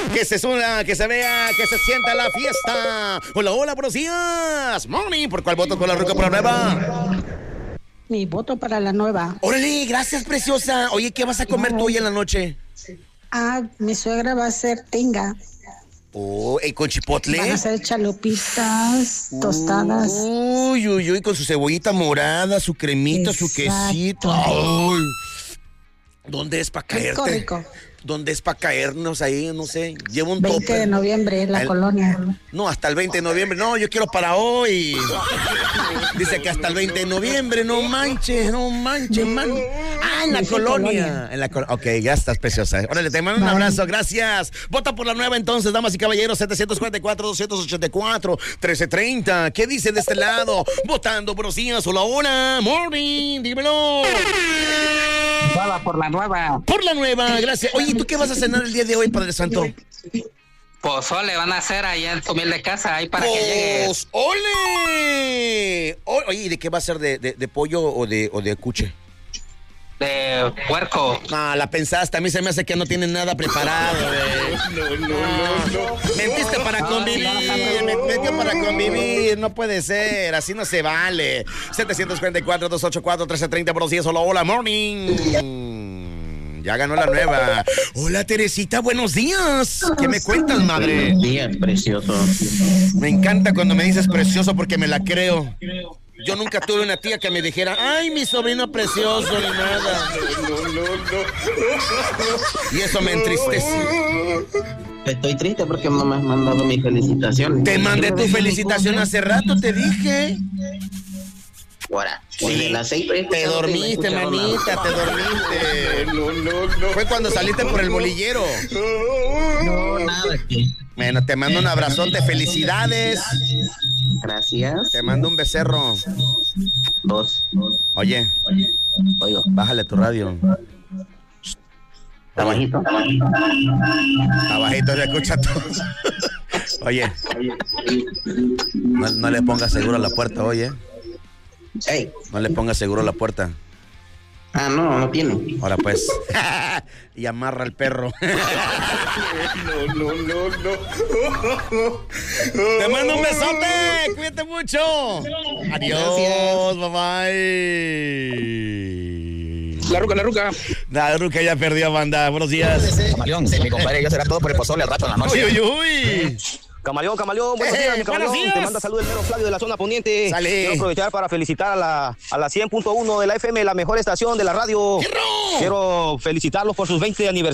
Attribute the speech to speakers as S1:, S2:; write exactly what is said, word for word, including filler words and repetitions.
S1: Que se suena, que se vea, que se sienta la fiesta. Hola, hola, buenos días. Morning. ¿Por cuál voto con la ruca por la nueva?
S2: Mi voto para la nueva.
S1: Órale, gracias, preciosa. Oye, ¿qué vas a comer tú hoy en la noche?
S2: Ah, mi suegra va a hacer tinga.
S1: Oh, ¿y con chipotle?
S2: Van a hacer chalupitas, tostadas.
S1: Uy, uy, uy, con su cebollita morada, su cremita,
S2: Exacto.
S1: su quesito. Ay. ¿Dónde es para caerte?
S2: Rico, rico.
S1: ¿Dónde es para caernos ahí? No sé. Llevo un
S2: veinte
S1: tope.
S2: de noviembre, la
S1: el,
S2: colonia.
S1: No, hasta el veinte de noviembre. No, yo quiero para hoy. Dice que hasta el veinte de noviembre. No manches, no manches, man. Ah, en la colonia. colonia. En la col ok, ya estás, preciosa. Órale, te mando un Bye. abrazo. Gracias. Vota por la nueva entonces, damas y caballeros. setecientos cuarenta y cuatro, doscientos ochenta y cuatro, trece treinta. ¿Qué dice de este lado? Votando, buenos días. Hola, hola. Morning, dímelo.
S3: Vota por la nueva.
S1: Por la nueva, gracias. Oye, ¿tú qué vas a cenar el día de hoy, Padre Santo?
S3: Pozole van a hacer allá en tu humilde casa, ahí para que llegues.
S1: ¡Ole! Oye, ¿y de qué va a ser? ¿De, de, de pollo o de, o de cuche?
S3: De puerco.
S1: Ah, la pensaste, a mí se me hace que no tienen nada preparado, güey. No, no, no, no. Mentiste para convivir, me metió para convivir, no puede ser, así no se vale. setecientos cuarenta y cuatro, doscientos ochenta y cuatro, trece treinta, buenos días, hola, hola, morning. Ya ganó la nueva. Hola, Teresita, buenos días. ¿Qué me cuentas, madre?
S4: Buenos días, precioso.
S1: Me encanta cuando me dices precioso porque me la creo. Yo nunca tuve una tía que me dijera, ay, mi sobrino precioso, ni nada. No, no, no, no. Y eso me entristece.
S4: Estoy triste porque no me has mandado mi felicitación.
S1: Te mandé tu felicitación hace rato, te dije.
S4: Ahora,
S1: sí, las seis te dormiste, manita, nada. te dormiste. No, no, no. Fue cuando saliste por el bolillero.
S4: No, nada que.
S1: Bueno, te mando un abrazote, felicidades.
S4: Gracias.
S1: Te mando un becerro.
S4: Dos.
S1: Oye,
S4: Oigo.
S1: Bájale tu radio.
S4: Está bajito.
S1: Está bajito, se escucha todo. Oye, no, no le pongas seguro a la puerta, oye.
S4: Hey.
S1: No le pongas seguro a la puerta.
S4: Ah, no, no tiene.
S1: Ahora pues. Y amarra al perro. No, no, no, no. Te mando un besote. Cuídate mucho. Adiós. Bye bye.
S5: La ruca, la ruca.
S1: La ruca ya perdió, banda. Buenos días.
S5: Camaleón, mi compadre, ya será todo por el pozole al rato en la noche.
S1: Uy, uy, uy.
S5: Camaleón, Camaleón, buenos
S1: eh,
S5: días, mi Camaleón.
S1: días.
S5: Te manda salud el mero Flavio de la zona poniente.
S1: Sale.
S5: Quiero aprovechar para felicitar a la, a la cien punto uno de la F M, la mejor estación de la radio.
S1: ¡Hierro!
S5: Quiero felicitarlos por sus veinte aniversarios.